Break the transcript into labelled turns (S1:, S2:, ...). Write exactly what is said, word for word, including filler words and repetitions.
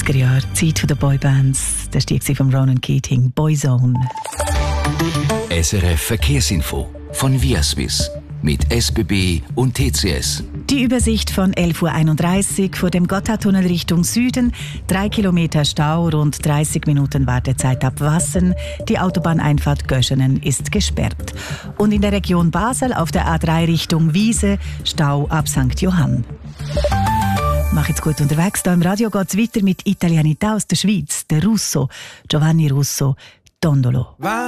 S1: achtziger Jahre, Zeit der Boybands. Der Stieg von Ronan Keating, Boyzone.
S2: S R F Verkehrsinfo von Viaswiss mit S B B und T C S.
S1: Die Übersicht von elf Uhr einunddreißig vor dem Gotthardtunnel Richtung Süden. Drei Kilometer Stau, rund dreißig Minuten Wartezeit ab Wassen. Die Autobahneinfahrt Göschenen ist gesperrt. Und in der Region Basel auf der A drei Richtung Wiese Stau ab Sankt Johann. Mach jetzt gut unterwegs. Hier im Radio geht es weiter mit Italianità aus der Schweiz. Der Russo, Giovanni Russo, Tondolo.